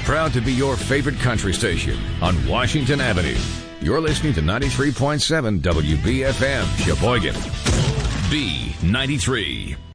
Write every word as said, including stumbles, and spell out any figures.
proud to be your favorite country station on Washington Avenue. You're listening to ninety-three point seven W B F M, Sheboygan. B ninety-three.